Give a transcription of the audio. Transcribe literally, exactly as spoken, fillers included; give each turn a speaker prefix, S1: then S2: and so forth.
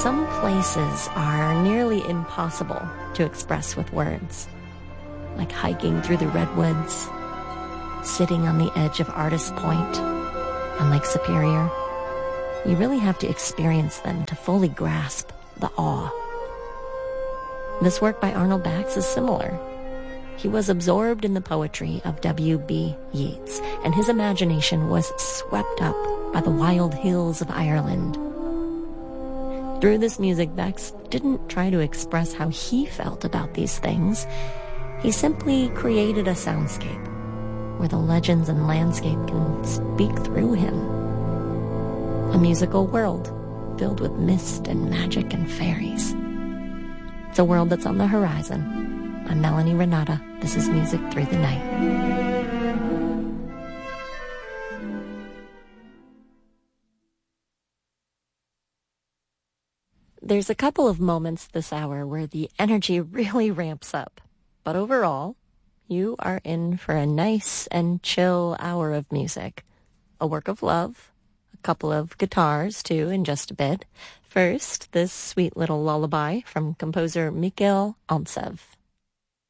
S1: Some places are nearly impossible to express with words, like hiking through the redwoods, sitting on the edge of Artist Point on Lake Superior. You really have to experience them to fully grasp the awe. This work by Arnold Bax is similar. He was absorbed in the poetry of W B Yeats, and his imagination was swept up by the wild hills of Ireland. Through this music, Bax didn't try to express how he felt about these things. He simply created a soundscape where the legends and landscape can speak through him. A musical world filled with mist and magic and fairies. It's a world that's on the horizon. I'm Melanie Renata. This is Music Through the Night. There's a couple of moments this hour where the energy really ramps up. But overall, you are in for a nice and chill hour of music. A work of love, a couple of guitars, too, in just a bit. First, this sweet little lullaby from composer Mikhail Almsev.